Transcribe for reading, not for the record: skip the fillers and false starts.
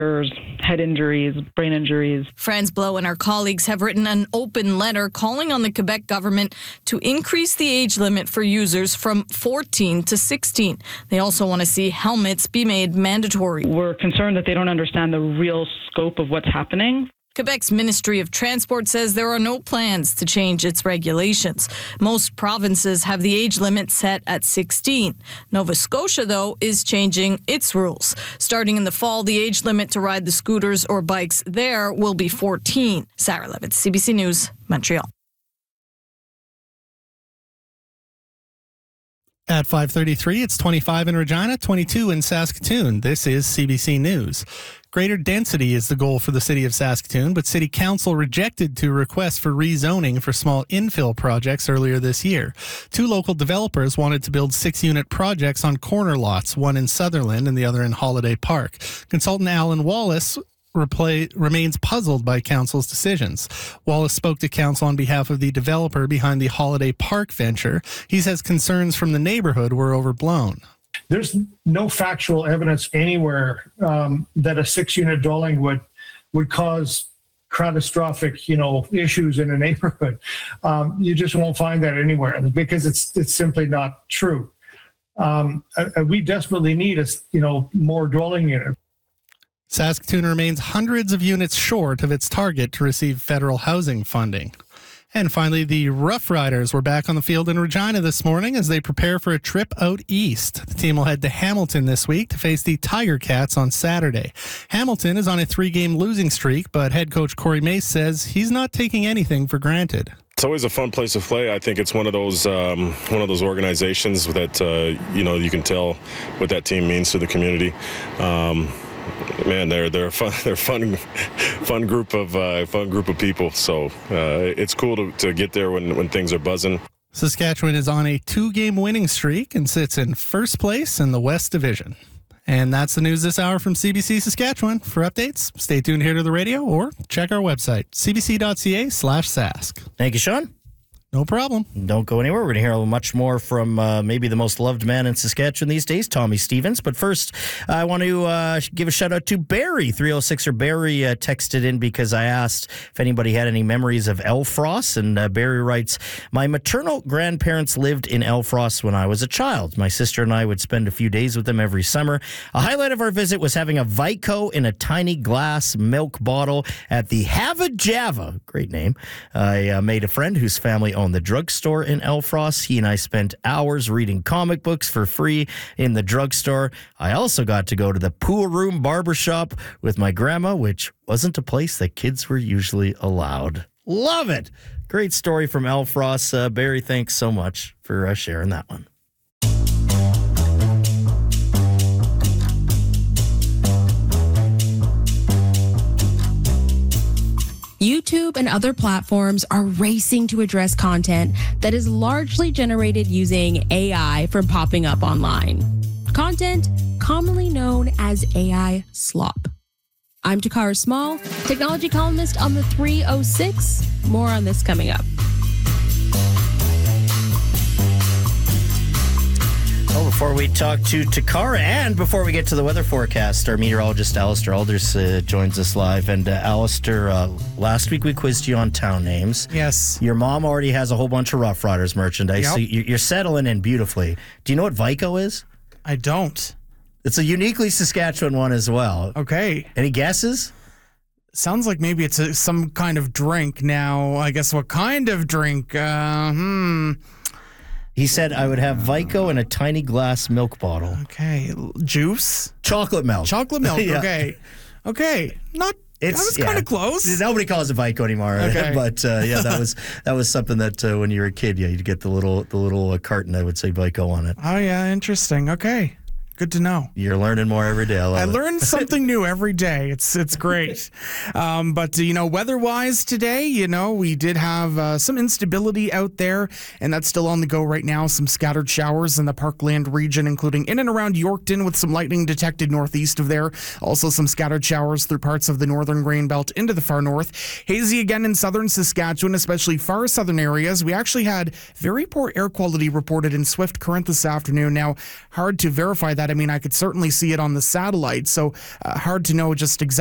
head injuries, brain injuries. Franz Blow and our colleagues have written an open letter calling on the Quebec government to increase the age limit for users from 14 to 16. They also want to see helmets be made mandatory. We're concerned that they don't understand the real scope of what's happening. Quebec's Ministry of Transport says there are no plans to change its regulations. Most provinces have the age limit set at 16. Nova Scotia, though, is changing its rules. Starting in the fall, the age limit to ride the scooters or bikes there will be 14. Sarah Levitt, CBC News, Montreal. At 5:33, it's 25 in Regina, 22 in Saskatoon. This is CBC News. Greater density is the goal for the city of Saskatoon, but City Council rejected two requests for rezoning for small infill projects earlier this year. Two local developers wanted to build 6-unit projects on corner lots, one in Sutherland and the other in Holiday Park. Consultant Alan Wallace remains puzzled by council's decisions. Wallace spoke to council on behalf of the developer behind the Holiday Park venture. He says concerns from the neighborhood were overblown. There's no factual evidence anywhere that a 6-unit dwelling would cause catastrophic, issues in a neighborhood. You just won't find that anywhere because it's simply not true. We desperately need more dwelling units. Saskatoon remains hundreds of units short of its target to receive federal housing funding. And finally, the Rough Riders were back on the field in Regina this morning as they prepare for a trip out east. The team will head to Hamilton this week to face the Tiger Cats on Saturday. Hamilton is on a 3-game losing streak, but head coach Corey Mace says he's not taking anything for granted. It's always a fun place to play. I think it's one of those organizations that you can tell what that team means to the community. Man, they're a fun group of people. So it's cool to get there when things are buzzing. Saskatchewan is on a 2-game winning streak and sits in first place in the West Division. And that's the news this hour from CBC Saskatchewan. For updates, stay tuned here to the radio or check our website, cbc.ca/sask. Thank you, Sean. No problem. Don't go anywhere. We're going to hear much more from maybe the most loved man in Saskatchewan these days, Tommy Stevens. But first, I want to give a shout out to Barry. 306er Barry texted in because I asked if anybody had any memories of Elfrost. And Barry writes, my maternal grandparents lived in Elfrost when I was a child. My sister and I would spend a few days with them every summer. A highlight of our visit was having a Vico in a tiny glass milk bottle at the Hava Java. Great name. I made a friend whose family owned the drugstore in Elfrost. He and I spent hours reading comic books for free in the drugstore. I also got to go to the pool room barbershop with my grandma, which wasn't a place that kids were usually allowed. Love it. Great story from Elfrost. Barry, thanks so much for sharing that one. YouTube and other platforms are racing to address content that is largely generated using AI from popping up online. Content commonly known as AI slop. I'm Takara Small, technology columnist on the 306. More on this coming up. Well, before we talk to Takara and before we get to the weather forecast, our meteorologist Alistair Alders joins us live. And Alistair, last week we quizzed you on town names. Yes. Your mom already has a whole bunch of Rough Riders merchandise, Yep. so you're settling in beautifully. Do you know what Vico is? I don't. It's a uniquely Saskatchewan one as well. Okay. Any guesses? Sounds like maybe it's some kind of drink. Now, I guess what kind of drink? He said I would have Vico in a tiny glass milk bottle. Okay. Juice? Chocolate milk. Chocolate milk. Yeah. Okay. Okay. That was kind of close. Nobody calls it Vico anymore. Okay. But that was something that when you were a kid, you'd get the little carton that would say Vico on it. Oh, yeah. Interesting. Okay. Good to know. You're learning more every day. I learn something new every day. It's great. But weather-wise today, we did have some instability out there, and that's still on the go right now. Some scattered showers in the Parkland region, including in and around Yorkton, with some lightning detected northeast of there. Also some scattered showers through parts of the northern grain belt into the far north. Hazy again in southern Saskatchewan, especially far southern areas. We actually had very poor air quality reported in Swift Current this afternoon. Now, hard to verify that I mean, I could certainly see it on the satellite. So hard to know just exactly